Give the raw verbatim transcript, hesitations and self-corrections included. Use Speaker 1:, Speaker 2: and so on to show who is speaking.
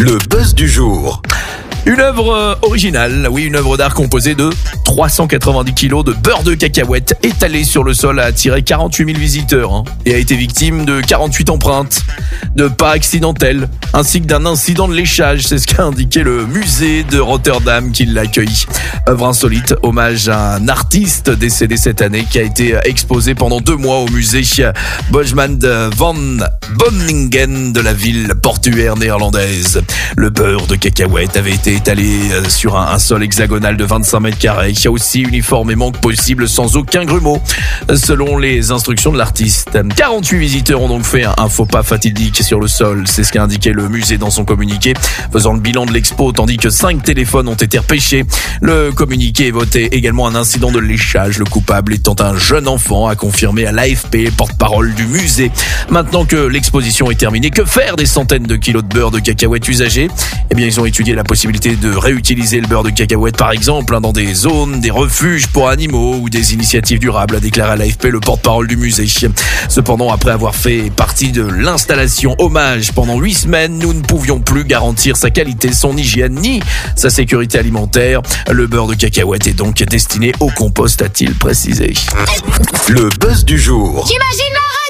Speaker 1: Le buzz du jour.
Speaker 2: Une œuvre euh, originale, oui, une œuvre d'art composée de trois cent quatre-vingt-dix kilos de beurre de cacahuète étalé sur le sol a attiré quarante-huit mille visiteurs hein, et a été victime de quarante-huit empreintes, de pas accidentelles, ainsi que d'un incident de léchage. C'est ce qu'a indiqué le musée de Rotterdam qui l'accueille. Œuvre insolite, hommage à un artiste décédé cette année qui a été exposé pendant deux mois au musée Bosman van Bonningen de la ville portuaire néerlandaise. Le beurre de cacahuète avait été étalé sur un, un sol hexagonal de vingt-cinq mètres carrés, aussi uniformément que possible, sans aucun grumeau, selon les instructions de l'artiste. quarante-huit visiteurs ont donc fait un, un faux pas fatidique sur le sol, c'est ce qu'a indiqué le musée dans son communiqué, faisant le bilan de l'expo, tandis que cinq téléphones ont été repêchés. Le communiqué évoquait également un incident de léchage, le coupable étant un jeune enfant, a confirmé à l'A F P, porte-parole du musée. Maintenant que l'exposition est terminée, que faire des centaines de kilos de beurre de cacahuète usagés? Eh bien, ils ont étudié la possibilité de réutiliser le beurre de cacahuète, par exemple, hein, dans des zones, des refuges pour animaux ou des initiatives durables, a déclaré à l'A F P le porte-parole du musée. Cependant, après avoir fait partie de l'installation hommage pendant huit semaines, nous ne pouvions plus garantir sa qualité, son hygiène ni sa sécurité alimentaire. Le beurre de cacahuète est donc destiné au compost, a-t-il précisé.
Speaker 1: Le buzz du jour.
Speaker 3: J'imagine